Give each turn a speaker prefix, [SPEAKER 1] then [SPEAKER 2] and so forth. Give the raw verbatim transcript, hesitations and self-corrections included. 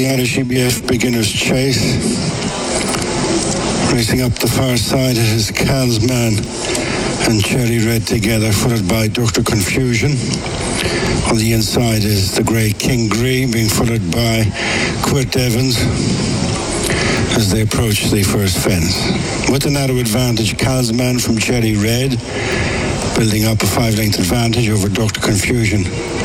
[SPEAKER 1] the Irish E B F beginner's chase. Racing up the far side, it is Calsman and Cherry Red together, followed by Doctor Confusion. On the inside is the grey King Green, being followed by Quirt Evans as they approach the first fence. With a narrow advantage, Calsman from Cherry Red, building up a five-length advantage over Doctor Confusion.